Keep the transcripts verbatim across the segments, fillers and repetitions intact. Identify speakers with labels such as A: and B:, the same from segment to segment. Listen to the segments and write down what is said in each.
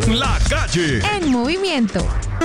A: La Calle.
B: En movimiento.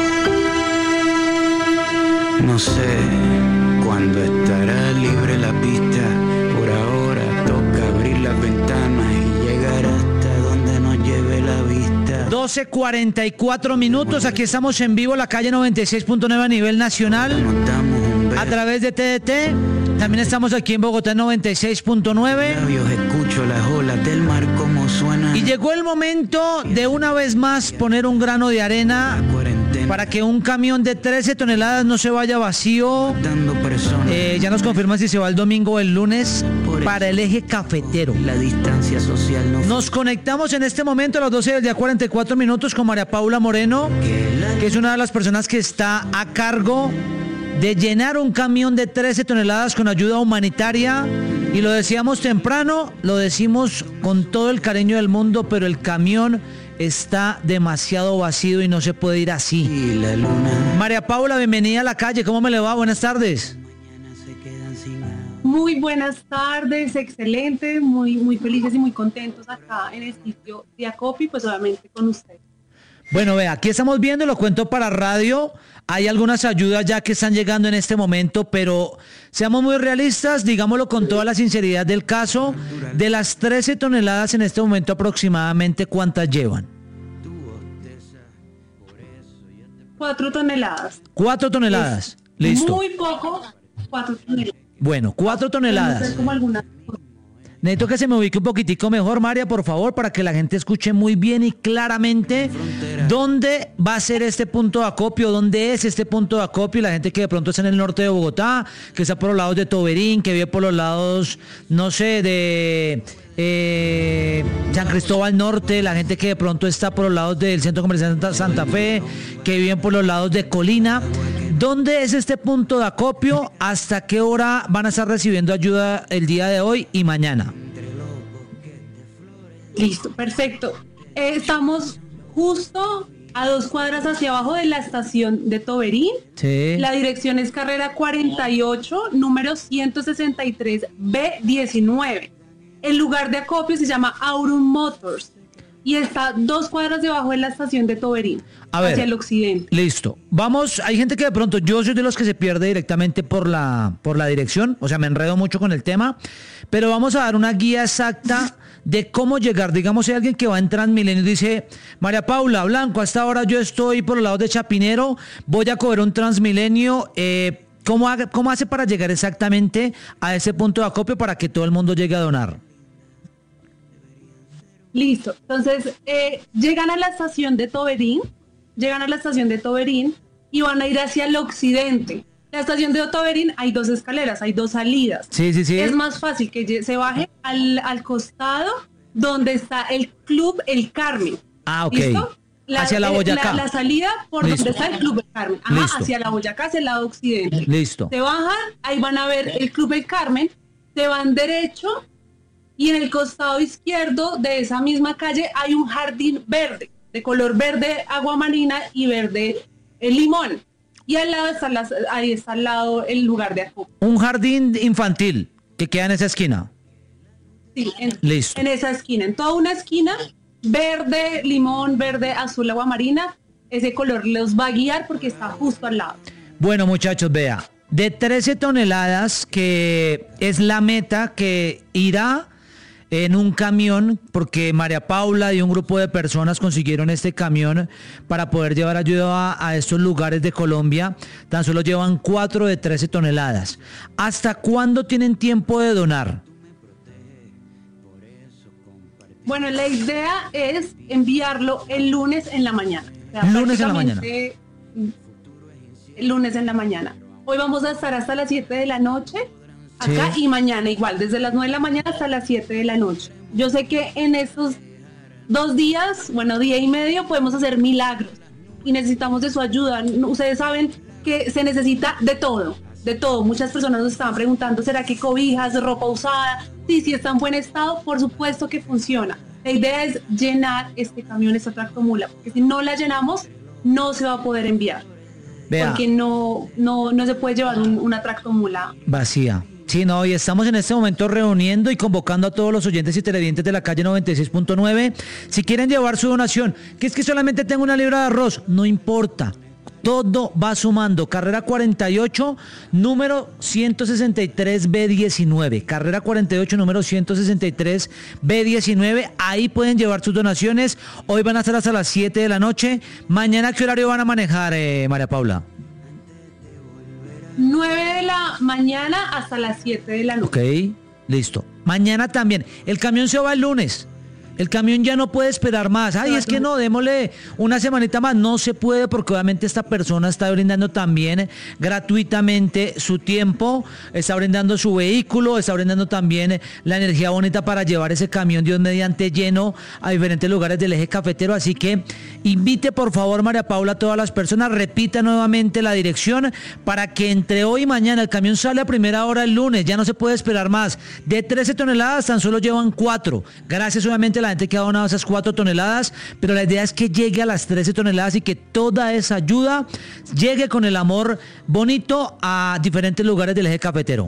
C: No sé cuándo estará libre la pista. Por ahora toca abrir las ventanas y llegar hasta donde nos lleve la vista.
D: doce cuarenta y cuatro minutos. Aquí estamos en vivo, La Calle noventa y seis punto nueve a nivel nacional.
C: Nos damos un beso.
D: A través de T D T. También estamos aquí en Bogotá noventa y seis punto nueve.
C: Labios, escucho las olas del mar como suenan.
D: Y llegó el momento de una vez más poner un grano de arena para que un camión de trece toneladas no se vaya vacío. Eh, ya nos confirman si se va el domingo o el lunes para el eje cafetero.
C: La distancia social no...
D: Nos conectamos en este momento a las doce del día cuarenta y cuatro minutos con María Paula Moreno, que es una de las personas que está a cargo de llenar un camión de trece toneladas con ayuda humanitaria. Y lo decíamos temprano, lo decimos con todo el cariño del mundo, pero el camión está demasiado vacío y no se puede ir así.
C: La luna.
D: María Paula, bienvenida a La Calle, ¿cómo me le va? Buenas tardes.
E: Muy buenas tardes, excelente, muy, muy felices y muy contentos acá en el sitio de Acopi, pues obviamente con usted.
D: Bueno, vea, aquí estamos viendo, lo cuento para radio, hay algunas ayudas ya que están llegando en este momento, pero seamos muy realistas, digámoslo con toda la sinceridad del caso, de las trece toneladas en este momento aproximadamente, ¿cuántas llevan?
E: Cuatro toneladas.
D: Cuatro toneladas,
E: es
D: listo.
E: Muy poco, cuatro toneladas.
D: Bueno, cuatro toneladas.
E: Como alguna...
D: Necesito que se me ubique un poquitico mejor, María, por favor, para que la gente escuche muy bien y claramente dónde va a ser este punto de acopio, dónde es este punto de acopio. La gente que de pronto está en el norte de Bogotá, que está por los lados de Toberín, que vive por los lados, no sé, de eh, San Cristóbal Norte, la gente que de pronto está por los lados del Centro Comercial Santa Fe, que viven por los lados de Colina. ¿Dónde es este punto de acopio? ¿Hasta qué hora van a estar recibiendo ayuda el día de hoy y mañana?
E: Listo, perfecto. Eh, estamos justo a dos cuadras hacia abajo de la estación de Toberín.
D: Sí.
E: La dirección es carrera cuarenta y ocho, número ciento sesenta y tres B diecinueve. El lugar de acopio se llama Aurum Motors y está dos cuadras debajo de la estación de Toberín,
D: a ver,
E: hacia el occidente.
D: Listo. Vamos, hay gente que de pronto, yo soy de los que se pierde directamente por la, por la dirección, o sea, me enredo mucho con el tema, pero vamos a dar una guía exacta de cómo llegar. Digamos, hay alguien que va en Transmilenio y dice, María Paula, Blanco, hasta ahora yo estoy por los lados de Chapinero, voy a coger un Transmilenio, eh, ¿cómo, haga, ¿cómo hace para llegar exactamente a ese punto de acopio para que todo el mundo llegue a donar?
E: Listo, entonces eh, llegan a la estación de Toberín, llegan a la estación de Toberín y van a ir hacia el occidente. La estación de Toberín hay dos escaleras, hay dos salidas.
D: Sí, sí, sí.
E: Es más fácil que se baje al, al costado donde está el Club El Carmen.
D: Ah, ok.
E: ¿Listo? La,
D: hacia la Boyacá.
E: La, la salida por
D: Listo.
E: donde está el Club El Carmen. Ajá,
D: Listo.
E: hacia la Boyacá, hacia el lado occidente.
D: Listo.
E: Se bajan, ahí van a ver el Club El Carmen, se van derecho y en el costado izquierdo de esa misma calle hay un jardín verde, de color verde agua marina y verde el limón. Y al lado está la, ahí está al lado el lugar de acopio.
D: Un jardín infantil que queda en esa esquina.
E: Sí, en,
D: Listo.
E: en esa esquina, en toda una esquina, verde, limón, verde, azul, agua marina, ese color los va a guiar porque está justo al lado.
D: Bueno, muchachos, vea, de trece toneladas, que es la meta que irá en un camión, porque María Paula y un grupo de personas consiguieron este camión para poder llevar ayuda a, a estos lugares de Colombia. Tan solo llevan cuatro de trece toneladas. ¿Hasta cuándo tienen tiempo de donar?
E: Bueno, la idea es enviarlo el lunes en la mañana. O sea,
D: lunes en la mañana.
E: El lunes en la mañana. Hoy vamos a estar hasta las siete de la noche acá, sí. Y mañana igual, desde las nueve de la mañana hasta las siete de la noche. Yo sé que en estos dos días, bueno, día y medio, podemos hacer milagros y necesitamos de su ayuda. Ustedes saben que se necesita de todo, de todo. Muchas personas nos estaban preguntando, ¿será que cobijas, ropa usada? Sí, sí está en buen estado, por supuesto que funciona. La idea es llenar este camión, esta tractomula, porque si no la llenamos, no se va a poder enviar. Vea, porque no, no, no se puede llevar un, una tractomula
D: vacía. Sí, no, y estamos en este momento reuniendo y convocando a todos los oyentes y televidentes de la calle noventa y seis punto nueve. Si quieren llevar su donación, que es que solamente tengo una libra de arroz, no importa. Todo va sumando. Carrera cuarenta y ocho, número ciento sesenta y tres B diecinueve. Carrera cuarenta y ocho, número ciento sesenta y tres B diecinueve. Ahí pueden llevar sus donaciones. Hoy van a estar hasta las siete de la noche. Mañana, ¿qué horario van a manejar, eh, María Paula?
E: nueve de la mañana hasta las siete de la noche.
D: Ok, listo. Mañana también. El camión se va el lunes. El camión ya no puede esperar más. Ay, es que no, démosle una semanita más. No se puede porque obviamente esta persona está brindando también gratuitamente su tiempo, está brindando su vehículo, está brindando también la energía bonita para llevar ese camión, Dios mediante, lleno a diferentes lugares del eje cafetero. Así que invite por favor, María Paula, a todas las personas, repita nuevamente la dirección para que entre hoy y mañana, el camión sale a primera hora el lunes, ya no se puede esperar más. De trece toneladas tan solo llevan cuatro. Gracias obviamente a la gente que ha donado esas cuatro toneladas, pero la idea es que llegue a las trece toneladas y que toda esa ayuda llegue con el amor bonito a diferentes lugares del eje cafetero.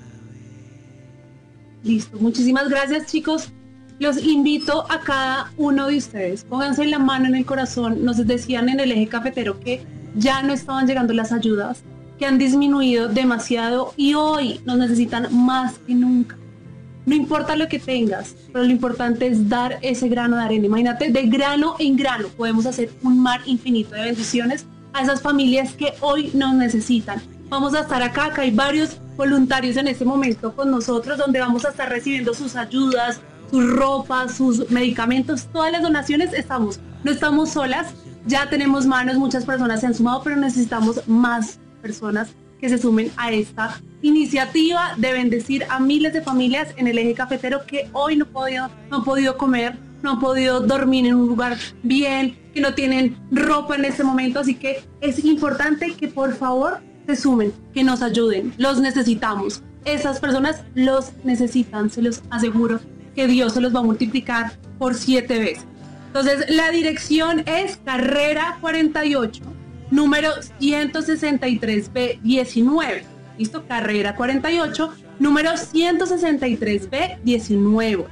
E: Listo, muchísimas gracias, chicos. Los invito a cada uno de ustedes, pónganse la mano en el corazón. Nos decían en el eje cafetero que ya no estaban llegando las ayudas, que han disminuido demasiado y hoy nos necesitan más que nunca. No importa lo que tengas, pero lo importante es dar ese grano de arena. Imagínate, de grano en grano podemos hacer un mar infinito de bendiciones a esas familias que hoy nos necesitan. Vamos a estar acá, acá hay varios voluntarios en este momento con nosotros, donde vamos a estar recibiendo sus ayudas, sus ropas, sus medicamentos, todas las donaciones. Estamos, no estamos solas, ya tenemos manos, muchas personas se han sumado, pero necesitamos más personas que se sumen a esta iniciativa de bendecir a miles de familias en el eje cafetero que hoy no, podido, no han podido comer, no han podido dormir en un lugar bien, que no tienen ropa en este momento. Así que es importante que por favor se sumen, que nos ayuden, los necesitamos. Esas personas los necesitan, se los aseguro que Dios se los va a multiplicar por siete veces. Entonces la dirección es Carrera cuarenta y ocho, número ciento sesenta y tres B diecinueve. ¿Listo? Carrera cuarenta y ocho, número ciento sesenta y tres B diecinueve.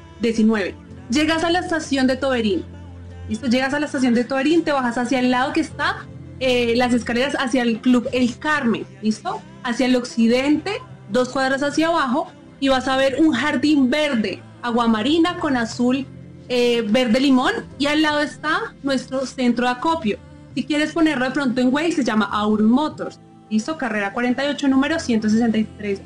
E: Llegas a la estación de Toberín. ¿Listo? Llegas a la estación de Toberín, te bajas hacia el lado que está eh, las escaleras hacia el Club El Carmen. ¿Listo? Hacia el occidente, dos cuadras hacia abajo, y vas a ver un jardín verde, aguamarina con azul, eh, verde limón, y al lado está nuestro centro de acopio. Si quieres ponerlo de pronto en Waze, se llama Aurum Motors. ¿Listo? Carrera cuarenta y ocho, número ciento sesenta y tres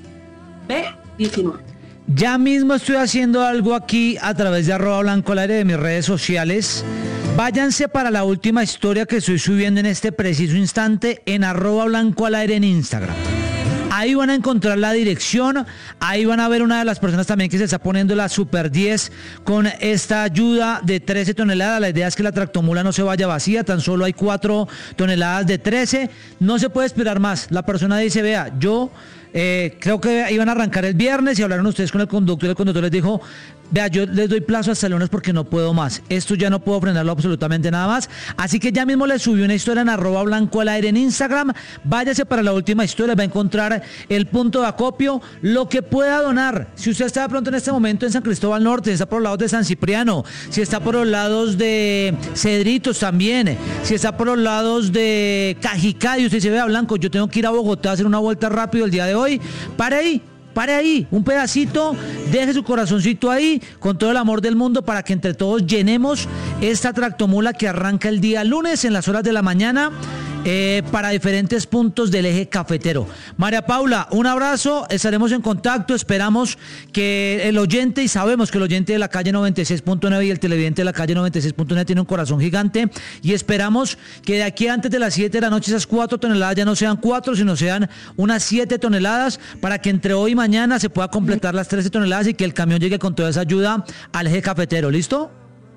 E: B diecinueve.
D: Ya mismo estoy haciendo algo aquí a través de arroba blanco al aire de mis redes sociales. Váyanse para la última historia que estoy subiendo en este preciso instante en arroba blanco al aire en Instagram. Ahí van a encontrar la dirección, ahí van a ver una de las personas también que se está poniendo la Super diez con esta ayuda de trece toneladas. La idea es que la tractomula no se vaya vacía, tan solo hay cuatro toneladas de trece. No se puede esperar más. La persona dice, vea, yo eh, creo que iban a arrancar el viernes y hablaron ustedes con el conductor y el conductor les dijo, vea, yo les doy plazo hasta el lunes porque no puedo más. Esto ya no puedo frenarlo absolutamente nada más. Así que ya mismo les subí una historia en arroba blanco al aire en Instagram. Váyase para la última historia, va a encontrar el punto de acopio, lo que pueda donar. Si usted está de pronto en este momento en San Cristóbal Norte, si está por los lados de San Cipriano, si está por los lados de Cedritos también, si está por los lados de Cajicá y usted dice, vea, Blanco, yo tengo que ir a Bogotá a hacer una vuelta rápido el día de hoy, pare ahí. Pare ahí, un pedacito, deje su corazoncito ahí, con todo el amor del mundo, para que entre todos llenemos esta tractomula que arranca el día lunes en las horas de la mañana eh, para diferentes puntos del eje cafetero. María Paula, un abrazo, estaremos en contacto, esperamos que el oyente, y sabemos que el oyente de la calle noventa y seis punto nueve y el televidente de la calle noventa y seis punto nueve tiene un corazón gigante, y esperamos que de aquí antes de las siete de la noche esas cuatro toneladas ya no sean cuatro, sino sean unas siete toneladas, para que entre hoy y mañana se pueda completar las trece toneladas y que el camión llegue con toda esa ayuda al eje cafetero. ¿Listo?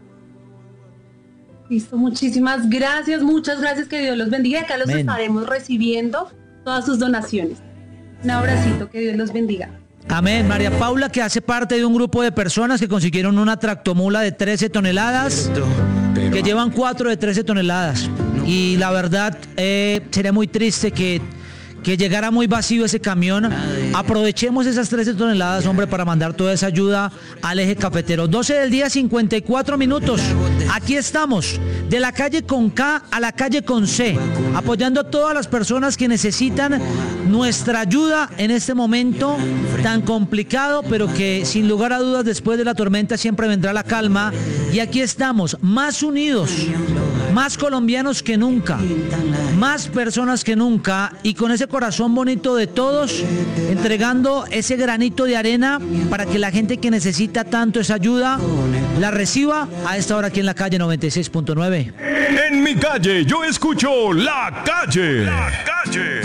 E: Listo, muchísimas gracias, muchas gracias, que Dios los bendiga. Acá los
D: Amén.
E: Estaremos recibiendo todas sus donaciones. Un abracito, que Dios los bendiga.
D: Amén. María Paula, que hace parte de un grupo de personas que consiguieron una tractomula de trece toneladas, que llevan cuatro de trece toneladas. Y la verdad, eh, sería muy triste que que llegara muy vacío ese camión. Aprovechemos esas trece toneladas, hombre, para mandar toda esa ayuda al eje cafetero. doce del día, cincuenta y cuatro minutos. Aquí estamos, de la calle con K a la calle con C, apoyando a todas las personas que necesitan nuestra ayuda en este momento tan complicado, pero que sin lugar a dudas después de la tormenta siempre vendrá la calma. Y aquí estamos, más unidos, más colombianos que nunca, más personas que nunca, y con ese corazón bonito de todos, entregando ese granito de arena para que la gente que necesita tanto esa ayuda la reciba a esta hora aquí en la calle noventa y seis punto nueve.
A: En mi calle yo escucho La Calle. La Calle.